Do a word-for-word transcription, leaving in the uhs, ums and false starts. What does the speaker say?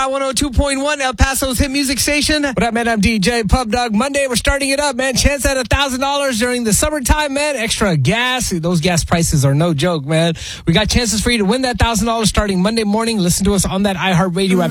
Power one oh two point one, El Paso's hit music station. What up, man? I'm D J Pub Dog. Monday, we're starting it up, man. Chance at one thousand dollars during the summertime, man. Extra gas. Those gas prices are no joke, man. We got chances for you to win that one thousand dollars starting Monday morning. Listen to us on that iHeartRadio app.